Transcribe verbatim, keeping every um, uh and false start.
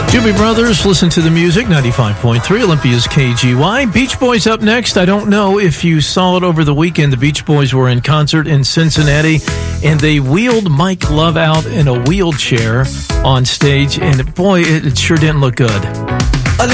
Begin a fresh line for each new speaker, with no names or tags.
Doobie Brothers, listen to the music, ninety-five point three, Olympia's K G Y. Beach Boys up next. I don't know if you saw it over the weekend. The Beach Boys were in concert in Cincinnati, and they wheeled Mike Love out in a wheelchair on stage, and boy, it, it sure didn't look good.